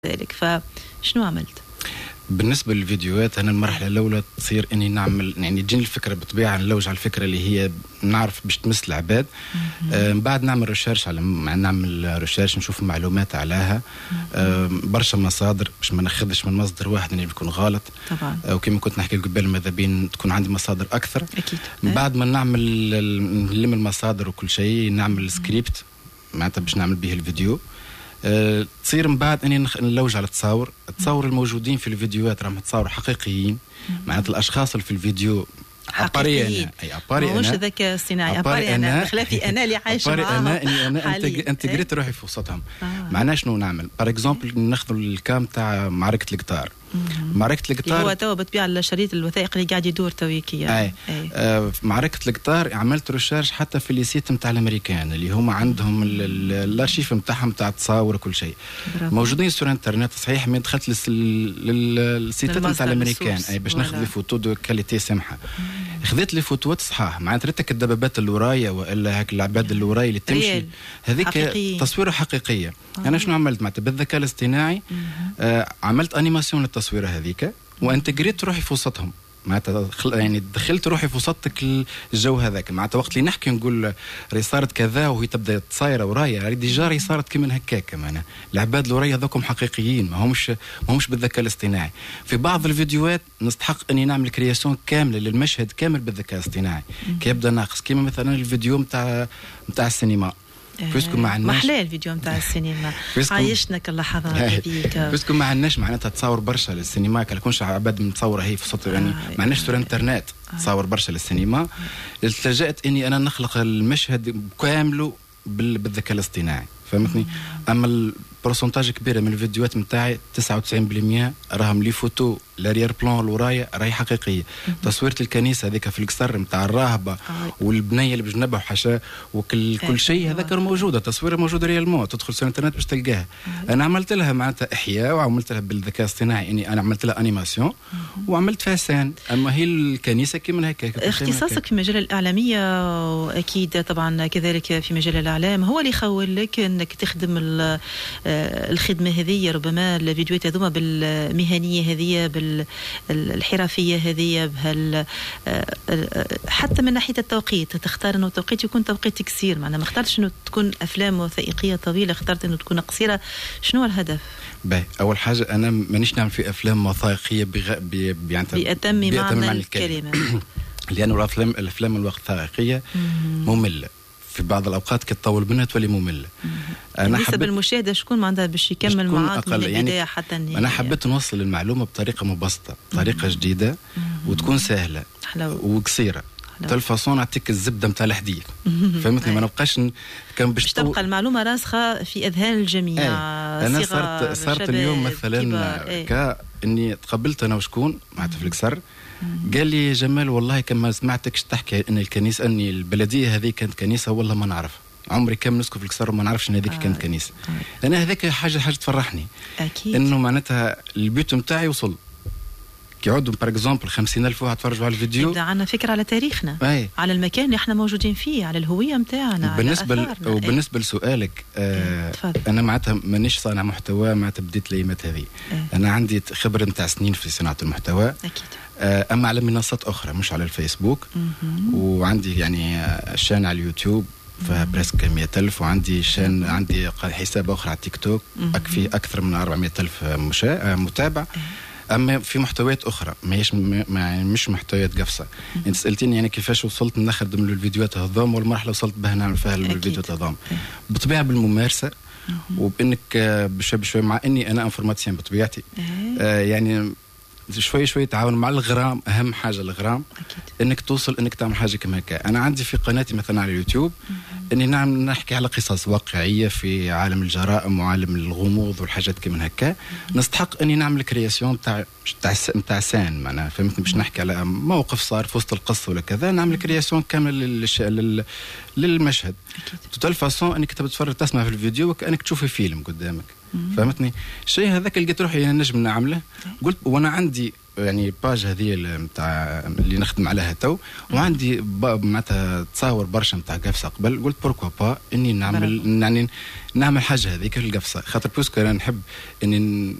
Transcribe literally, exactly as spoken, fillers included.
ذلك. فشنو عملت؟ بالنسبة للفيديوهات أنا المرحلة الأولى تصير إني نعمل يعني تجيني الفكرة بالطبيعة نلوج على الفكرة اللي هي نعرف باش تمس العباد. آه بعد نعمل ريشيرش على نعمل ريشيرش نشوف معلومات عليها. آه برشا مصادر باش ما ناخذش من مصدر واحد اللي يكون غلط طبعا. آه وكما كنت نحكي قبل ماذا بين تكون عندي مصادر أكثر. أكيد. بعد ما نعمل نلم المصادر وكل شيء نعمل سكريبت معناتها باش نعمل به الفيديو. أه تصير من بعد اني نلوج على التصاور التصاور الموجودين في الفيديوهات راهم تصاور حقيقيين. معناتها الاشخاص اللي في الفيديو حقيقيين انا اي اباري انا مش ذكاء اصطناعي اباري انا بخلافي انا اللي عايشه معاهم انا اني انا انتجريت روحي في وسطهم. آه. معناها شنو نعمل بار اكزومبل ناخذ الكام تاع معركه القطار. معركة القطار هو تو بتبيع الشريط الوثائقي اللي قاعد يدور تويكيا. اي, أي. آه معركة القطار عملت ريشيرش حتى في الليسيت نتاع الامريكان اللي هما عندهم الارشيف نتاعهم تاع التصاور وكل شيء موجودين sur انترنت. صحيح ما دخلت للسيتات نتاع الامريكان اي باش ناخذ لي فوتو دو كاليتي سمحه. خذيت لي فوتوات صحاح معناتها ريتك الدبابات اللي ورايا والا هاك العباد اللي ورايا اللي تمشي هذيك تصويره حقيقيه. آه. انا شنو عملت معناتها بالذكاء الاصطناعي آه عملت انيماسيون التصويره هذيك وانتجريت روحي في وسطهم. معناتها يعني دخلت روحي في وسط الجو هذاك. معناتها وقت اللي نحكي نقول ري صارت كذا وهي تبدا تصايره ورايا ري ديجا ري صارت كيما هكاك. معناها العباد اللي ورايا هذوكم حقيقيين ما همش ما همش بالذكاء الاصطناعي. في بعض الفيديوهات نستحق اني نعمل كرياسيون كامله للمشهد كامل بالذكاء الاصطناعي كيبدا ناقص كيما مثلا الفيديو نتاع نتاع السينما. فيسكم ما عندناش محلى الفيديو نتاع السينما عايشنا اللحظات هذيك. فيسكم ما عندناش معناتها تصور برشا للسينما كان كونش عباد متصوره هي في سطح يعني آه ما عندناش سور انترنت آه تصور برشا للسينما. التجأت اني انا نخلق المشهد كامله بالذكاء الاصطناعي فهمتني. اما البروسنتاج كبيره من الفيديوهات نتاعي تسعة وتسعين بالمئة راهم لي فوتو لاريير بلان الورايا راهي حقيقيه. تصويره الكنيسه هذيك في القصر نتاع الراهبه والبنيه اللي بجنبها وحاشاه وكل كل شيء هذاك موجوده تصويره موجوده ريالمون تدخل في الانترنت باش تلقاها. انا عملت لها معناتها احياء وعملت لها بالذكاء الاصطناعي اني انا عملت لها انيماسيون وعملت فيها سان. اما هي الكنيسه كيما هكاك. اختصاصك في مجال الاعلاميه واكيد طبعا كذلك في مجال الاعلام هو اللي يخول لك انك تخدم الخدمه هذه ربما الفيديوهات هذوما بالمهنيه هذه بالحرفيه هذه بهال حتى من ناحيه التوقيت تختار انه التوقيت يكون توقيت قصير. معناها ما اخترتش انه تكون افلام وثائقيه طويله اخترت انه تكون قصيره. شنو الهدف؟ باهي اول حاجه انا مانيش نعمل في افلام وثائقيه بغ... ب... بأتم معنى الكلمه لانه الافلام الافلام الوثائقيه ممله في بعض الاوقات كي تطول منها تولي ممله. انا حسب المشاهده شكون معناتها باش يكمل معاك من البدايه يعني حتى النهايه. انا حبيت نوصل المعلومه بطريقه مبسطه بطريقه جديده وتكون سهله وقصيره تلفصون نعطيك الزبده نتاع الحديث فهمتني. ما نبقاش كان باش تبقى المعلومه راسخه في اذهان الجميع. ايه. انا صرت صرت اليوم مثلا ايه. كاني تقبلت انا وشكون معناتها في القصر قال لي جمال والله كان ما سمعتكش تحكي ان الكنيسه اني البلديه هذه كانت كنيسه والله ما نعرف عمري كم نسكن في القصر وما نعرفش ان هذيك آه. كانت كنيسه. آه. انا هذاك حاجه حاجه تفرحني اكيد انه معناتها البيوت نتاعي وصل كيعودوا بار اكزومبل خمسين ألف واحد تفرجوا على الفيديو يبدا عندنا فكره على تاريخنا أي. على المكان اللي احنا موجودين فيه على الهويه نتاعنا بالنسبه ل... وبالنسبه أي. لسؤالك آه انا معناتها مانيش صانع محتوى معناتها بديت الايامات هذه. انا عندي خبره نتاع سنين في صناعه المحتوى اكيد. آه اما على منصات اخرى مش على الفيسبوك. م-م. وعندي يعني شان على اليوتيوب فبرسك مئة ألف وعندي شان عندي حساب اخر على تيك توك فيه اكثر من أربعمئة ألف مشا... متابع. اما في محتويات اخرى ماهيش ما مش محتويات قفصه. انت سالتيني يعني كيفاش وصلت نخدم الفيديوهات هذوم والمرحله وصلت بها نعمل فيها الفيديوهات هذوم بطبيعه بالممارسه وبانك بشوي بشوي مع اني انا انفورماتيسيان بطبيعتي آه يعني شوي شوي تعاون مع الغرام. اهم حاجه الغرام أكيد. انك توصل انك تعمل حاجه كما هكا. انا عندي في قناتي مثلا على اليوتيوب اني نعمل نحكي على قصص واقعيه في عالم الجرائم وعالم الغموض والحاجات كما هكا. نستحق اني نعمل كرياسيون تاع تاع تاع سان معناها فهمتني باش نحكي على موقف صار في وسط القصه ولا كذا نعمل كرياسيون كامله للش... لل... للمشهد. توتال فاسون انك تتفرج تسمع في الفيديو وكانك تشوف فيلم قدامك. فهمتني. الشيء هذاك لقيت روحي انا نجم نعمله. قلت وانا عندي يعني باج هذه نتاع اللي نخدم عليها تو، وعندي معناتها تصاور برشا نتاع قفصه قبل. قلت بوركوا با اني نعمل يعني نعمل حاجه هذيك في القفصه، خاطر بوسكو انا نحب اني